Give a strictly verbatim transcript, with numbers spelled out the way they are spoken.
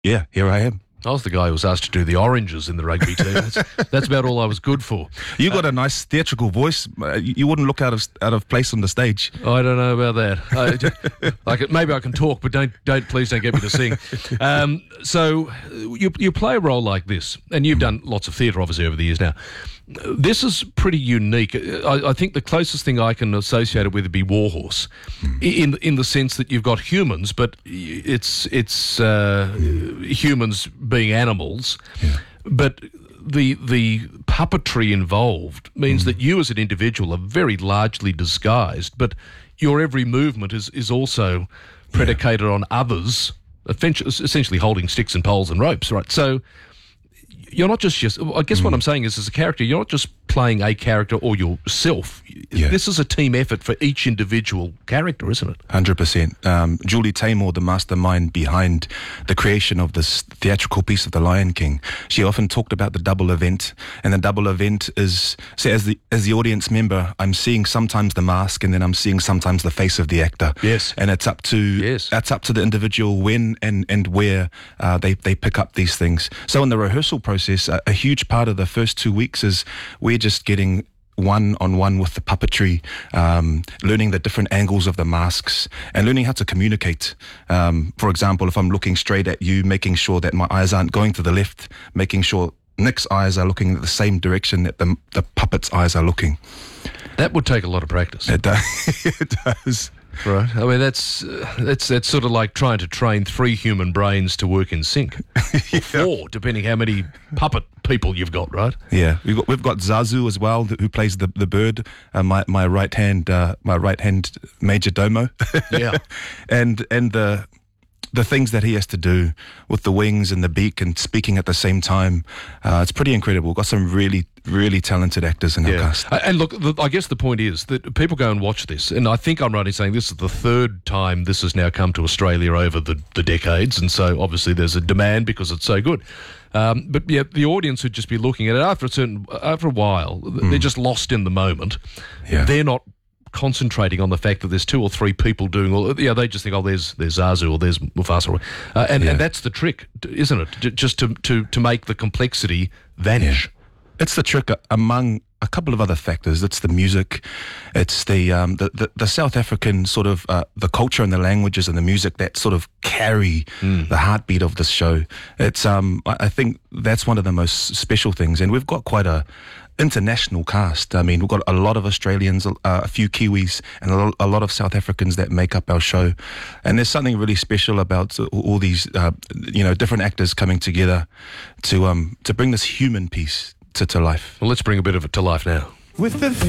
yeah, here I am. I was the guy who was asked to do the oranges in the rugby team. That's, that's about all I was good for. You got uh, a nice theatrical voice. Uh, you wouldn't look out of out of place on the stage. I don't know about that. I, I can, maybe I can talk, but don't don't please don't get me to sing. Um, so you you play a role like this, and you've done lots of theatre obviously over the years now. This is pretty unique. I, I think the closest thing I can associate it with would be Warhorse, in in the sense that you've got humans, but it's it's uh, humans being animals, yeah. but the the puppetry involved means mm. that you as an individual are very largely disguised, but your every movement is is also predicated yeah. on others, essentially holding sticks and poles and ropes, right? So you're not just, just I guess mm. what I'm saying is, as a character, you're not just playing a character or yourself. Yeah. This is a team effort for each individual character, isn't it? one hundred percent. Um, Julie Taymor, the mastermind behind the creation of this theatrical piece of The Lion King, she often talked about the double event, and the double event is, so as the as the audience member, I'm seeing sometimes the mask, and then I'm seeing sometimes the face of the actor. Yes. And it's up to yes. it's up to the individual when and, and where uh, they, they pick up these things. So in the rehearsal process, a, a huge part of the first two weeks is we're just getting one-on-one with the puppetry, um, learning the different angles of the masks and learning how to communicate. Um, for example, if I'm looking straight at you, making sure that my eyes aren't going to the left, making sure Nick's eyes are looking at the same direction that the, the puppet's eyes are looking. That would take a lot of practice. It does. It does. Right. I mean, that's uh, that's that's sort of like trying to train three human brains to work in sync. yeah. Or four, depending how many puppet people you've got, right? Yeah, we've got we've got Zazu as well, who plays the the bird. Uh, my my right hand, uh, my right hand major domo. Yeah, and and the. the things that he has to do with the wings and the beak and speaking at the same time, uh, it's pretty incredible. We've got some really, really talented actors in our yeah. cast. And look, the, I guess the point is that people go and watch this, and I think I'm right in saying this is the third time this has now come to Australia over the, the decades, and so obviously there's a demand because it's so good. Um, but yeah, the audience would just be looking at it after a certain, after a while, mm. they're just lost in the moment. Yeah. They're not concentrating on the fact that there's two or three people doing all. Yeah, they just think, oh, there's there's Zazu or there's Mufasa, uh, and yeah. and that's the trick, isn't it? Just to to to make the complexity vanish. Yeah. It's the trick among a couple of other factors. It's the music, it's the um, the, the the South African sort of uh, the culture and the languages and the music that sort of carry mm. the heartbeat of this show. It's um I, I think that's one of the most special things, and we've got quite a international cast. I mean, we've got a lot of Australians, uh, a few Kiwis, and a lot, a lot of South Africans that make up our show. And there's something really special about all these, uh, you know, different actors coming together to um to bring this human piece to, to life. Well, let's bring a bit of it to life now. With the